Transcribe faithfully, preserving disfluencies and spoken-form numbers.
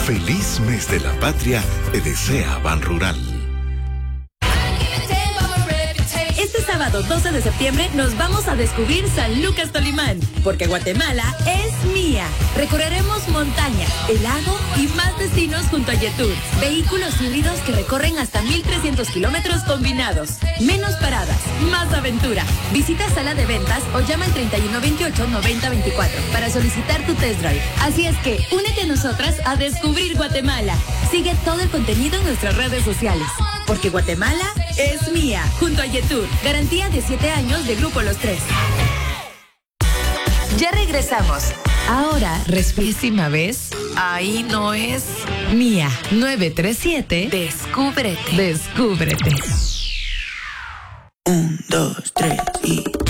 Feliz mes de la patria, te desea Ban Rural. Este sábado doce de septiembre nos vamos a descubrir San Lucas Tolimán, porque Guatemala es mía. Recorreremos montaña, el lago y más destinos junto a Yetur. Vehículos híbridos que recorren hasta mil trescientos kilómetros combinados. Menos paradas, más aventura. Visita sala de ventas o llama al treinta y uno veintiocho noventa veinticuatro para solicitar tu test drive. Así es que únete a nosotras a descubrir Guatemala. Sigue todo el contenido en nuestras redes sociales. Porque Guatemala es mía, junto a Yetur. Garantía de siete años de Grupo Los Tres. Ya regresamos. Ahora, respésima vez. Ahí no es mía. nueve tres siete. Descúbrete. Descúbrete. Un, dos, tres y...